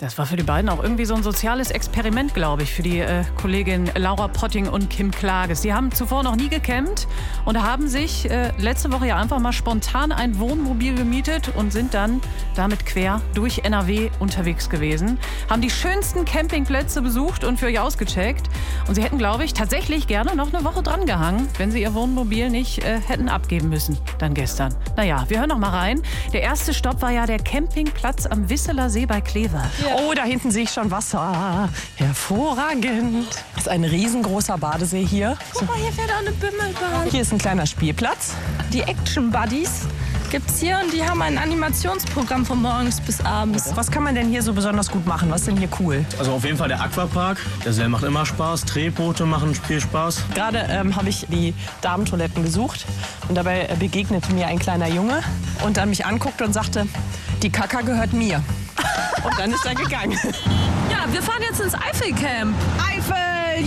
Das war für die beiden auch irgendwie so ein soziales Experiment, glaube ich, für die Kollegin Laura Potting und Kim Klages. Die haben zuvor noch nie gecampt und haben sich letzte Woche ja einfach mal spontan ein Wohnmobil gemietet und sind dann damit quer durch NRW unterwegs gewesen. Haben die schönsten Campingplätze besucht und für euch ausgecheckt. Und sie hätten, glaube ich, tatsächlich gerne noch eine Woche dran gehangen, wenn sie ihr Wohnmobil nicht hätten abgeben müssen dann gestern. Naja, wir hören noch mal rein. Der erste Stopp war ja der Campingplatz am Wisseler See bei Kleve. Ja. Oh, da hinten sehe ich schon Wasser. Hervorragend. Das ist ein riesengroßer Badesee hier. Guck mal, hier fährt auch eine Bimmelbahn. Hier ist ein kleiner Spielplatz. Die Action Buddies gibt's hier und die haben ein Animationsprogramm von morgens bis abends. Was kann man denn hier so besonders gut machen? Was ist denn hier cool? Also auf jeden Fall der Aquapark. Der macht immer Spaß. Tretboote machen viel Spaß. Gerade habe ich die Damentoiletten besucht und dabei begegnete mir ein kleiner Junge und dann mich anguckte und sagte, die Kaka gehört mir. Und dann ist er gegangen. Ja, wir fahren jetzt ins Eifelcamp. Eifel,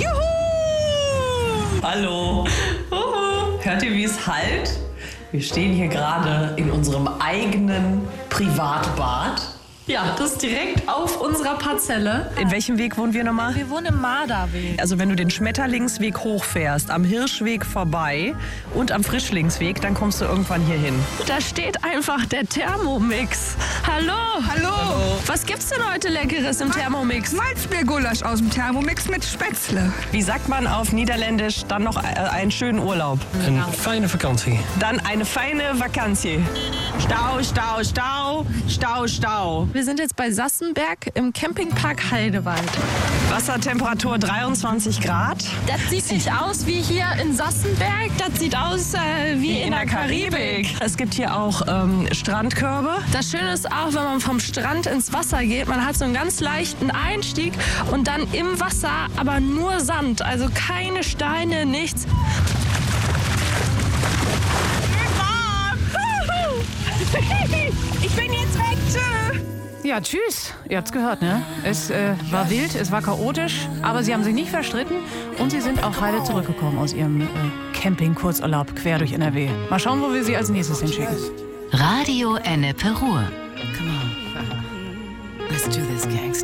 juhu! Hallo. Hört ihr, wie es hallt? Wir stehen hier gerade in unserem eigenen Privatbad. Ja, das ist direkt auf unserer Parzelle. In welchem Weg wohnen wir nochmal? Wir wohnen im Marderweg. Also wenn du den Schmetterlingsweg hochfährst, am Hirschweg vorbei und am Frischlingsweg, dann kommst du irgendwann hier hin. Da steht einfach der Thermomix. Hallo. Hallo. Was gibt's denn heute Leckeres im Thermomix? Malzmeergulasch aus dem Thermomix mit Spätzle. Wie sagt man auf Niederländisch dann noch einen schönen Urlaub? Eine feine Vakantie. Dann eine feine Vakantie. Stau, Stau, Stau, Stau, Stau. Wir sind jetzt bei Sassenberg im Campingpark Heidewald. Wassertemperatur 23 Grad. Das sieht nicht aus wie hier in Sassenberg. Das sieht aus wie in der Karibik. Es gibt hier auch Strandkörbe. Das Schöne ist auch, wenn man vom Strand ins Wasser geht, man hat so einen ganz leichten Einstieg und dann im Wasser aber nur Sand, also keine Steine, nichts. Ich bin jetzt weg, tschö. Ja, tschüss. Ihr habt's gehört, ne? Es war wild, es war chaotisch, aber sie haben sich nicht verstritten und sie sind auch heile zurückgekommen aus ihrem Camping-Kurzurlaub quer durch NRW. Mal schauen, wo wir sie als nächstes hinschicken. Radio Ennepe Ruhr. Come on. Let's do this, Gangster.